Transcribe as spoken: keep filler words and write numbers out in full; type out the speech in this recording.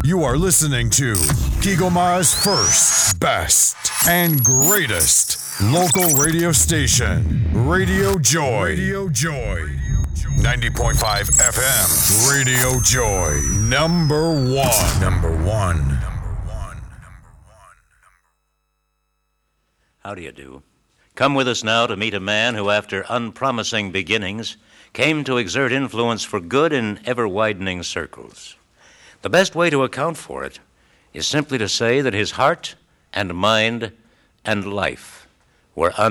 You are listening to Kigomara's first, best, and greatest local radio station, Radio Joy. Radio Joy. ninety point five F M. Radio Joy. Number one. Number one. How do you do? Come with us now to meet a man who, after unpromising beginnings, came to exert influence for good in ever-widening circles. The best way to account for it is simply to say that his heart and mind and life were